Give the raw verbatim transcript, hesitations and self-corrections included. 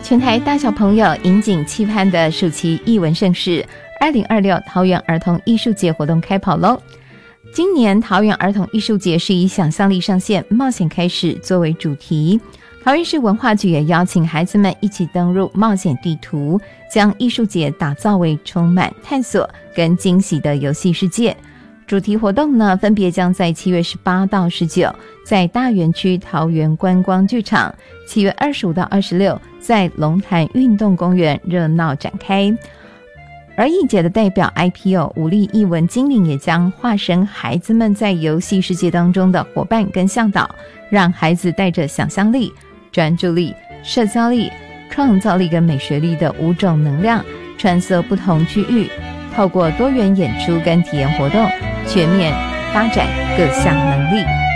全台大小朋友引颈期盼的暑期艺文盛事二零二六桃园儿童艺术节活动开跑喽！今年桃园儿童艺术节是以想象力上线、冒险开始作为主题。桃园市文化局也邀请孩子们一起登入冒险地图，将艺术节打造为充满探索跟惊喜的游戏世界。主题活动呢，分别将在七月十八到十九在大园区桃园观光剧场，七月二十五到二十六在龙潭运动公园热闹展开。而艺节的代表 I P O 武力艺文精灵也将化身孩子们在游戏世界当中的伙伴跟向导，让孩子带着想象力、专注力、社交力、创造力跟美学力的五种能量，穿梭不同区域，透过多元演出跟体验活动，全面发展各项能力。